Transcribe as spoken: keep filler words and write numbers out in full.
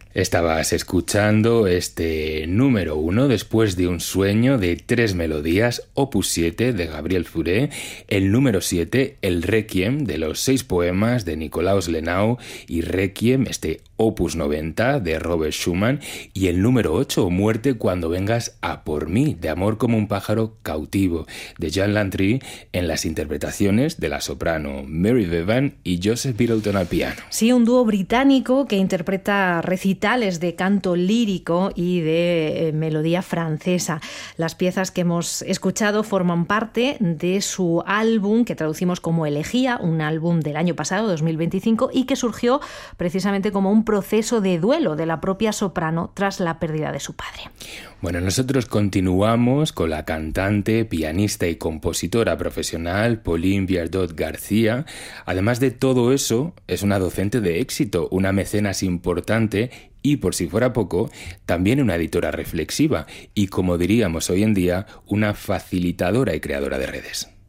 Estabas escuchando este número uno después de un sueño de tres melodías, opus siete de Gabriel Fauré, el número siete, el Requiem de los seis poemas de Nikolaus Lenau y Requiem, este opus noventa de Robert Schumann, y el número ocho, Muerte cuando vengas a por mí, de Amor como un pájaro cautivo, de Jean Landry, en las interpretaciones de la soprano Mary Bevan y Joseph Biddleton al piano. Sí, un dúo británico que interpreta recitales de canto lírico y de eh, melodía francesa. Las piezas que hemos escuchado forman parte de su álbum que traducimos como Elegía, un álbum del año pasado, dos mil veinticinco, y que surgió precisamente como un proceso de duelo de la propia soprano tras la pérdida de su padre. Bueno, nosotros continuamos con la cantante, pianista y compositora profesional Pauline Viardot García. Además de todo eso, es una docente de éxito, una mecenas importante y, por si fuera poco, también una editora reflexiva y, como diríamos hoy en día, una facilitadora y creadora de redes.